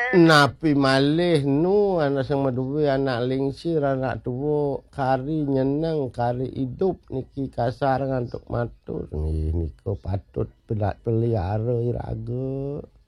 Napi malih nu anak sing meduwe anak lingsir anak tuwa kari nyeneng kari hidup niki kasar ngantuk matur nggih nika patut pelihara iraga